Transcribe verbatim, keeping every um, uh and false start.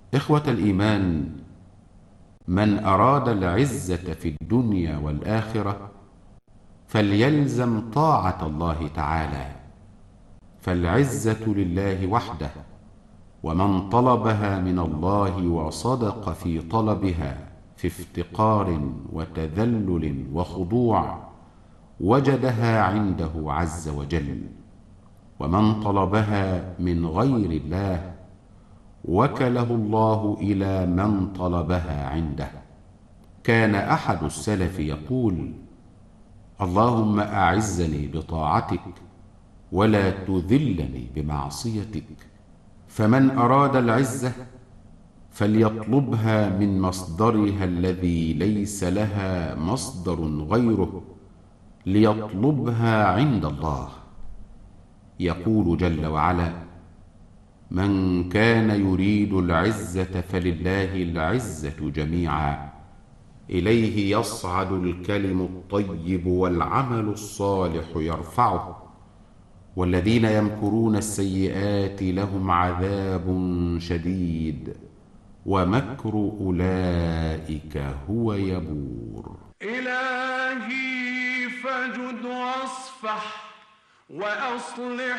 إخوة الإيمان، من أراد العزة في الدنيا والآخرة فليلزم طاعة الله تعالى، فالعزة لله وحده، ومن طلبها من الله وصدق في طلبها في افتقار وتذلل وخضوع وجدها عنده عز وجل، ومن طلبها من غير الله وكله الله إلى من طلبها عنده. كان أحد السلف يقول: اللهم أعزني بطاعتك ولا تذلني بمعصيتك. فمن أراد العزة فليطلبها من مصدرها الذي ليس لها مصدر غيره، ليطلبها عند الله. يقول جل وعلا: من كان يريد العزة فلله العزة جميعا، إليه يصعد الكلم الطيب والعمل الصالح يرفعه، والذين يمكرون السيئات لهم عذاب شديد، ومكر أولئك هو يبور. إلهي فجد واصفح وأصلح